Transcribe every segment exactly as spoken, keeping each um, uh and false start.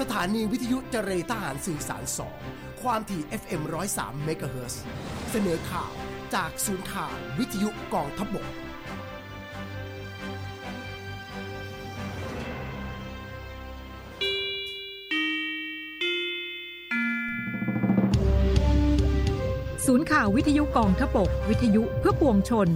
สถานีวิทยุเจรทหารสื่อสารสองความถี่ เอฟ เอ็ม หนึ่งศูนย์สาม เมกะเฮิรตซ์เสนอข่าวจากศูนย์ข่าววิทยุกองทัพบกศูนย์ข่าววิทยุกองทัพบกวิทยุเพื่อปวงชน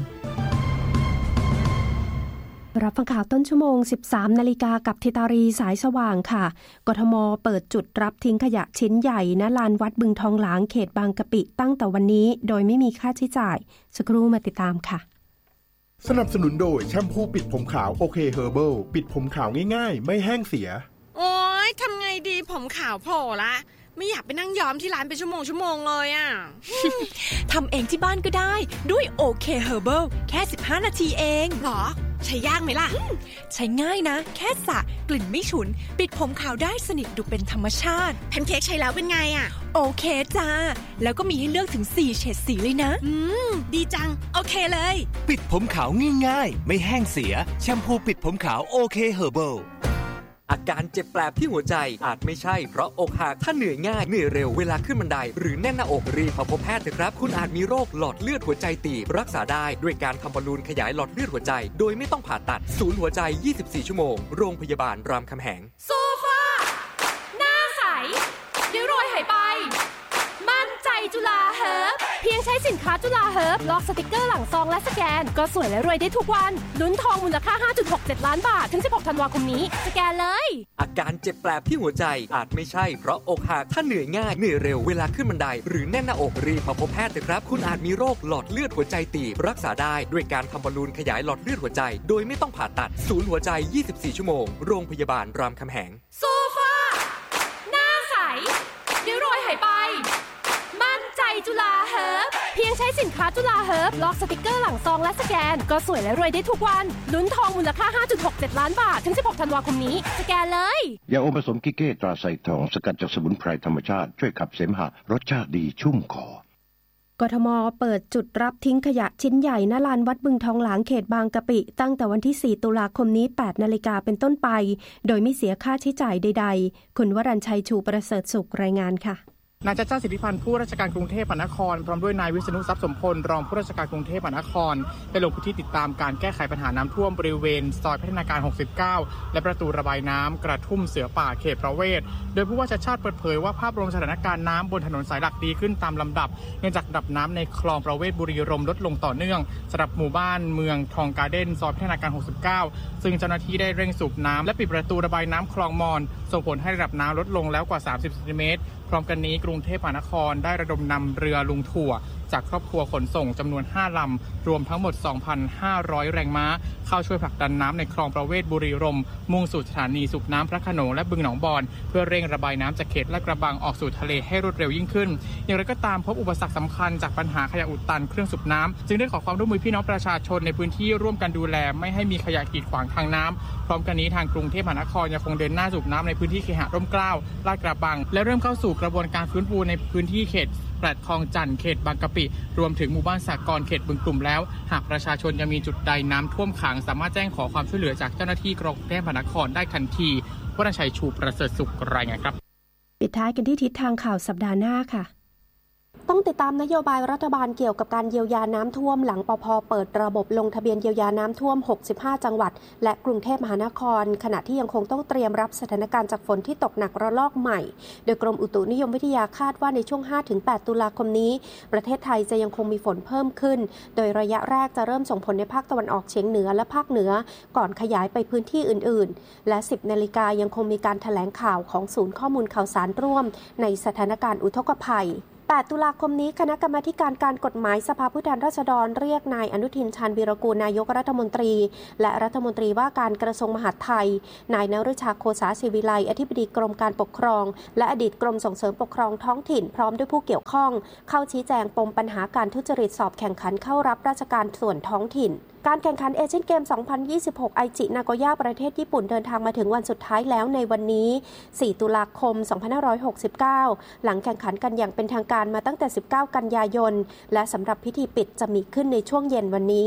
รับฟังข่าวต้นชั่วโมง สิบสามนาฬิกากับธิตารีสายสว่างค่ะกทมเปิดจุดรับทิ้งขยะชิ้นใหญ่ณลานวัดบึงทองหลางเขตบางกะปิตั้งแต่วันนี้โดยไม่มีค่าใช้จ่ายสักครู่มาติดตามค่ะสนับสนุนโดยแชมพูปิดผมขาวโอเคเฮอร์เบิลปิดผมขาวง่ายๆไม่แห้งเสียโอ๊ยทำไงดีผมขาวโผล่ละไม่อยากไปนั่งย้อมที่ร้านเป็นชั่วโมงชั่วโมงเลยอ่ะทำเองที่บ้านก็ได้ด้วยโอเคเฮอร์เบิลแค่สิบห้านาทีเองหรอใช้ยากไหมล่ะใช้ง่ายนะแค่สระกลิ่นไม่ฉุนปิดผมขาวได้สนิทดูเป็นธรรมชาติแพนเค้กใช้แล้วเป็นไงอ่ะโอเคจ้าแล้วก็มีให้เลือกถึงสี่เฉดสีเลยนะอืมดีจังโอเคเลยปิดผมขาวง่ายๆไม่แห้งเสียแชมพูปิดผมขาวโอเคเฮอร์เบิลอาการเจ็บแปลบที่หัวใจอาจไม่ใช่เพราะอกหักถ้าเหนื่อยง่ายเหนื่อยเร็วเวลาขึ้นบันไดหรือแน่นหน้าอกรีบมาพบแพทย์เถอะครับคุณอาจมีโรคหลอดเลือดหัวใจตีบรักษาได้ด้วยการทำบอลลูนขยายหลอดเลือดหัวใจโดยไม่ต้องผ่าตัดศูนย์หัวใจยี่สิบสี่ชั่วโมงโรงพยาบาลรามคำแหงโซฟาหน้าใสริ้วรอยหายไปมั่นใจจุฬาเฮิร์บเพียงใช้สินค้าจุฬาเฮิร์บลอกสติกเกอร์หลังซองและสแกนก็สวยและรวยได้ทุกวันลุ้นทองมูลค่า ห้าจุดหกเจ็ด ล้านบาทถึงสิบหกธันวาคมนี้สแกนเลยอาการเจ็บแปลบที่หัวใจอาจไม่ใช่เพราะอกหักถ้าเหนื่อยง่ายเหนื่อยเร็วเวลาขึ้นบันไดหรือแน่นหน้าอกรีบมาพบแพทย์เถอะครับคุณอาจมีโรคหลอดเลือดหัวใจตีบรักษาได้ด้วยการทำบอลลูนขยายหลอดเลือดหัวใจโดยไม่ต้องผ่าตัดศูนย์หัวใจยี่สิบสี่ชั่วโมงโรงพยาบาลรามคำแหงโซฟาหน้าใสริ้วรอยหายไปมั่นใจจุฬาเฮิร์บเพียงใช้สินค้าจุฬาเฮิร์บลอกสติกเกอร์หลังซองและสแกนก็สวยและรวยได้ทุกวันลุ้นทองมูลค่า ห้าจุดหกเจ็ด ล้านบาทถึงสิบหกธันวาคมนี้สแกนเลยยาอมผสมกิเก้ตราไซทองสกัดจากสมุนไพรธรรมชาติช่วยขับเสมหะรสชาติดีชุ่มคอกทมเปิดจุดรับทิ้งขยะชิ้นใหญ่ณลานวัดบึงทองหลางเขตบางกะปิตั้งแต่วันที่สี่ตุลาคมนี้แปดนาฬิกาเป็นต้นไปโดยไม่เสียค่าใช้จ่ายใดๆคุณวรัญชัยชูประเสริฐสุขรายงานค่ะนายชัชชาติสิทธิพันธ์ผู้ราชการกรุงเทพมหานครพร้อมด้วยนายวิษณุทรัพย์สมพลรองผู้ราชการกรุงเทพมหานครได้ลงพื้นที่ติดตามการแก้ไขปัญหาน้ำท่วมบริเวณซอยพัฒนาการหกสิบเก้าและประตูระบายน้ำกระทุ่มเสือป่าเขตประเวศโดยผู้ว่าชัชชาติเปิดเผยว่าภาพรวมสถานการณ์น้ำบนถนนสายหลักดีขึ้นตามลำดับเนื่องจากระดับน้ำในคลองประเวศบุรีรมย์ลดลงต่อเนื่องสำหรับหมู่บ้านเมืองทองการ์เด้นซอยพัฒนาการหกสิบเก้าซึ่งเจ้าหน้าที่ได้เร่งสูบน้ำและปิดประตูระบายน้ำคลองมอนส่งผลให้ระดับน้ำลดลงแล้วกว่าสามสิบเซนติเมตรพร้อมกันนี้กรุงเทพมหานครได้ระดมนำเรือลุงถั่วจากครอบครัวขนส่งจำนวนห้าลำรวมทั้งหมด สองพันห้าร้อย แรงม้าเข้าช่วยผลักดันน้ำในคลองประเวศบุรีรมย์มุ่งสู่สถานีสูบน้ำพระโขนงและบึงหนองบอนเพื่อเร่งระบายน้ำจากเขตลาดกระบังออกสู่ทะเลให้รวดเร็วยิ่งขึ้นอย่างไรก็ตามพบอุปสรรคสำคัญจากปัญหาขยะอุดตันเครื่องสูบน้ำจึงได้ขอความร่วมมือพี่น้องประชาชนในพื้นที่ร่วมกันดูแลไม่ให้มีขยะกีดขวางทางน้ำพร้อมกันนี้ทางกรุงเทพมหานครยังคงเดินหน้าสูบน้ำในพื้นที่เคหะร่มเกล้าลาดกระบังและเริ่มเข้าสู่กระบวนการฟื้นฟูในพื้นที่เขตแปดคลองจันทร์เขตบางกะปิรวมถึงหมู่บ้านสากรณ์เขตบึงกลุ่มแล้วหากประชาชนยังมีจุดใดน้ำท่วมขังสามารถแจ้งขอความช่วยเหลือจากเจ้าหน้าที่กรุงเทพมหานครได้ทันทีวรชัยชูประเสริฐสุขรายงานครับปิดท้ายกันที่ทิศทางข่าวสัปดาห์หน้าค่ะต้องติดตามนโยบายรัฐบาลเกี่ยวกับการเยียวยาน้ำท่วมหลังปภ.เปิดระบบลงทะเบียนเยียวยาน้ำท่วมหกสิบห้าจังหวัดและกรุงเทพมหานครขณะที่ยังคงต้องเตรียมรับสถานการณ์จากฝนที่ตกหนักระลอกใหม่โดยกรมอุตุนิยมวิทยาคาดว่าในช่วง ห้าถึงแปด ตุลาคมนี้ประเทศไทยจะยังคงมีฝนเพิ่มขึ้นโดยระยะแรกจะเริ่มส่งผลในภาคตะวันออกเฉียงเหนือและภาคเหนือก่อนขยายไปพื้นที่อื่นๆและ สิบนาฬิกายังคงมีการแถลงข่าวของศูนย์ข้อมูลข่าวสารร่วมในสถานการณ์อุทกภัยแปดตุลาคมนี้คณะกรรมาการการกฎหมายสภาผู้แทนราษฎรเรียกนายอนุทินชาญวีรกูลนายกรัฐมนตรีและรัฐมนตรีว่าการกระทรวงมหาดไทยนายนฤชาโคสาศิวิไลอธิบดีกรมการปกครองและอดีตกรมส่งเสริมปกครองท้องถิ่นพร้อมด้วยผู้เกี่ยวข้องเข้าชี้แจงปมปัญหาการทุจริตสอบแข่งขันเข้ารับราชการส่วนท้องถิ่นการแข่งขันเอเชียนเกม สองพันยี่สิบหก ไอจินาโกย่าประเทศญี่ปุ่นเดินทางมาถึงวันสุดท้ายแล้วในวันนี้สี่ตุลาคมสองพันห้าร้อยหกสิบเก้าหลังแข่งขันกันอย่างเป็นทางการมาตั้งแต่สิบเก้ากันยายนและสำหรับพิธีปิดจะมีขึ้นในช่วงเย็นวันนี้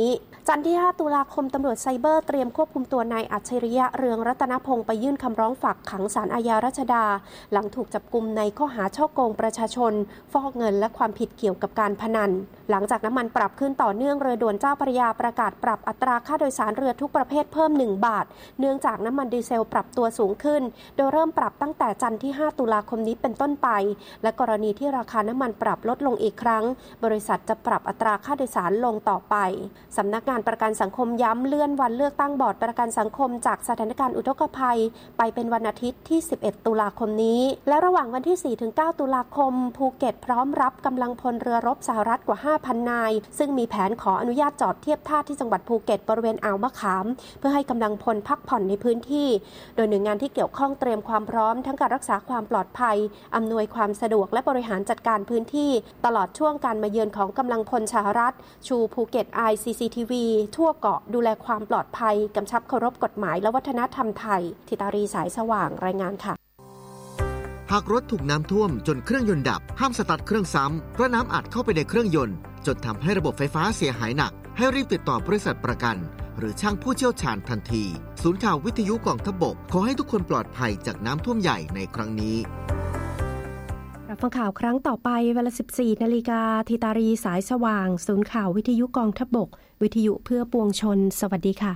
จันทร์ที่ห้าตุลาคมตำรวจไซเบอร์เตรียมควบคุมตัวนายอัจฉริยะเรืองรัตนพงศ์ไปยื่นคำร้องฝากขังศาลอาญารัชดาหลังถูกจับกุมในข้อหาฉ้อโกงประชาชนฟอกเงินและความผิดเกี่ยวกับการพนันหลังจากน้ำมันปรับขึ้นต่อเนื่องเรือด่วนเจ้าพระยาประกาศปรับอัตราค่าโดยสารเรือทุกประเภทเพิ่มหนึ่งบาทเนื่องจากน้ำมันดีเซลปรับตัวสูงขึ้นโดยเริ่มปรับตั้งแต่จันทร์ที่ห้าตุลาคมนี้เป็นต้นไปและกรณีที่ราคาน้ำมันปรับลดลงอีกครั้งบริษัทจะปรับอัตราค่าโดยสารลงต่อไปสำนักงานประกันสังคมย้ำเลื่อนวันเลือกตั้งบอร์ดประกันสังคมจากสถานการณ์อุทกภัยไปเป็นวันอาทิตย์ที่สิบเอ็ดตุลาคมนี้และระหว่างวันที่ สี่ถึงเก้า ตุลาคมภูเก็ตพร้อมรับกำลังพลเรือรบสหรัฐกว่า ห้าพัน นายซึ่งมีแผนขออนุญาตจอดเทียบท่าที่จังหวัดภูเก็ตบริเวณอ่าวมะขามเพื่อให้กำลังพลพักผ่อนในพื้นที่โดยหน่วยงานที่เกี่ยวข้องเตรียมความพร้อมทั้งการรักษาความปลอดภัยอำนวยความสะดวกและบริหารจัดการพื้นที่ตลอดช่วงการมาเยือนของกำลังพลสหรัฐชูภูเก็ต ไอ ซี ซี ที วี ทั่วเกาะดูแลความปลอดภัยกำชับเคารพกฎหมายและวัฒนธรรมไทยธิตารีสายสว่างรายงานค่ะหากรถถูกน้ำท่วมจนเครื่องยนต์ดับห้ามสตาร์ทเครื่องซ้ำเพราะน้ำอัดเข้าไปในเครื่องยนต์จนทำให้ระบบไฟฟ้าเสียหายหนักให้รีบติดต่อบริษัทประกันหรือช่างผู้เชี่ยวชาญทันทีศูนย์ข่าววิทยุกองทัพบกขอให้ทุกคนปลอดภัยจากน้ำท่วมใหญ่ในครั้งนี้รับฟังข่าวครั้งต่อไปเวลา สิบสี่ นาฬิกาธิตารีสายสว่างศูนย์ข่าววิทยุกองทัพบกวิทยุเพื่อปวงชนสวัสดีค่ะ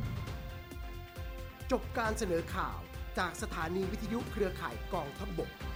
จบการเสนอข่าวจากสถานีวิทยุเครือข่ายกองทัพบก